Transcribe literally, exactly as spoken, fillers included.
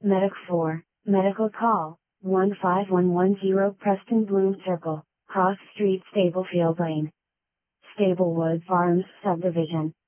Medic four, Medical Call, one five one one zero Preston Bloom Circle, Cross Street Staplefield Lane. Staplewood Farms Subdivision.